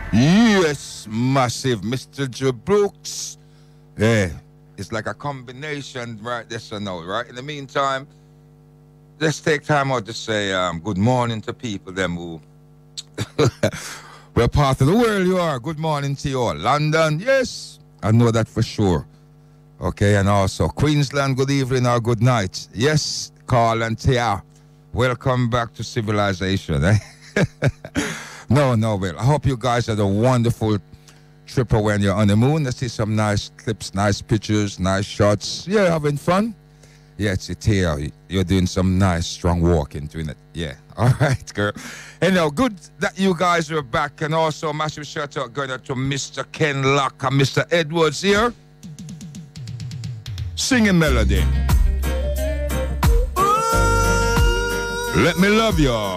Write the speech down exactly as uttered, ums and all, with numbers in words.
Yes, massive Mister Joe Brooks. Yeah, it's like a combination right this and now, right? In the meantime, let's take time out to say um, good morning to people them who well part of the world you are. Good morning to you all. London, yes, I know that for sure. Okay, and also Queensland, good evening or good night. Yes, Carl and Tia, welcome back to civilization. Eh? no, no, well, I hope you guys had a wonderful trip away on your honeymoon. I see some nice clips, nice pictures, nice shots. Yeah, having fun? Yeah, it's Tia. You're doing some nice, strong walking, doing it. Yeah, all right, girl. Anyhow, good that you guys are back, and also massive shout out going out to Mister Ken Locke and Mister Edwards here. Singing melody. Let me love you.